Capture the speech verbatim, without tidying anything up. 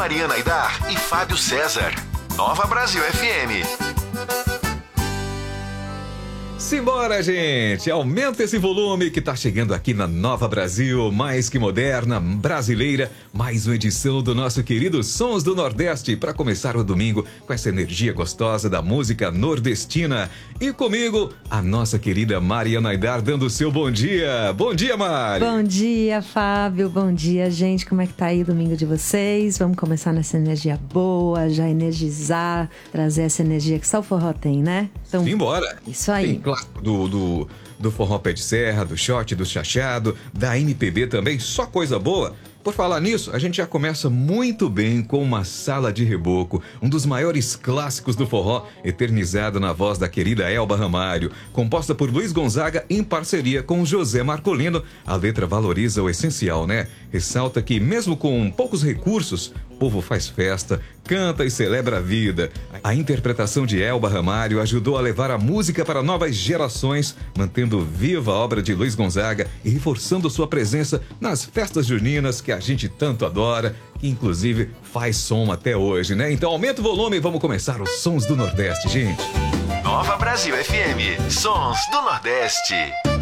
Mariana Aidar e Fábio César. Nova Brasil F M. Simbora, gente! Aumenta esse volume que tá chegando aqui na Nova Brasil, mais que moderna, brasileira. Mais uma edição do nosso querido Sons do Nordeste para começar o domingo com essa energia gostosa da música nordestina. E comigo, a nossa querida Mariana Aidar dando o seu bom dia. Bom dia, Mari! Bom dia, Fábio. Bom dia, gente. Como é que tá aí o domingo de vocês? Vamos começar nessa energia boa, já energizar, trazer essa energia que só o forró tem, né? Então, simbora! Isso aí. Tem clássico do, do, do forró pé de serra, do shot, do chachado, da M P B também, só coisa boa. Por falar nisso, a gente já começa muito bem com uma Sala de Reboco, um dos maiores clássicos do forró, eternizado na voz da querida Elba Ramalho, composta por Luiz Gonzaga em parceria com José Marcolino. A letra valoriza o essencial, né? Ressalta que mesmo com poucos recursos, o povo faz festa, canta e celebra a vida. A interpretação de Elba Ramalho ajudou a levar a música para novas gerações, mantendo viva a obra de Luiz Gonzaga e reforçando sua presença nas festas juninas que a gente tanto adora, que inclusive faz som até hoje, né? Então aumenta o volume e vamos começar os Sons do Nordeste, gente. Nova Brasil F M. Sons do Nordeste.